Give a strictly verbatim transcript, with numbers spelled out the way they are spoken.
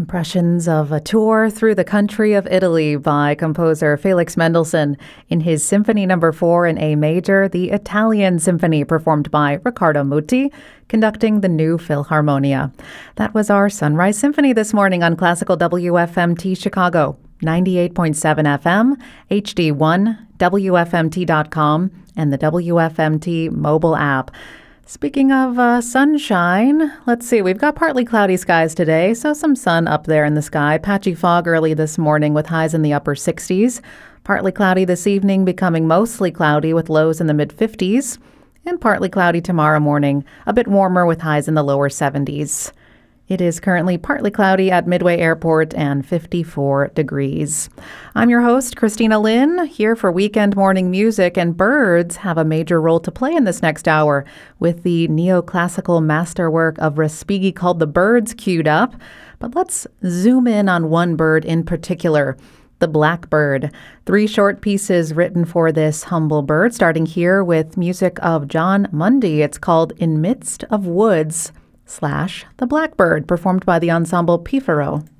Impressions of a tour through the country of Italy by composer Felix Mendelssohn in his Symphony Number four in A Major, the Italian Symphony, performed by Riccardo Muti, conducting the New Philharmonia. That was our Sunrise Symphony this morning on Classical W F M T Chicago, ninety-eight point seven F M, H D one, W F M T dot com, and the W F M T mobile app. Speaking of uh, sunshine, let's see, we've got partly cloudy skies today, so some sun up there in the sky. Patchy fog early this morning with highs in the upper sixties. Partly cloudy this evening, becoming mostly cloudy with lows in the mid-fifties. And partly cloudy tomorrow morning, a bit warmer with highs in the lower seventies. It is currently partly cloudy at Midway Airport and fifty-four degrees. I'm your host, Christina Lynn, here for Weekend Morning Music, and birds have a major role to play in this next hour with the neoclassical masterwork of Respighi called The Birds queued up. But let's zoom in on one bird in particular, the blackbird. Three short pieces written for this humble bird, starting here with music of John Mundy. It's called In Midst of Woods slash The Blackbird, performed by the ensemble Pifaro.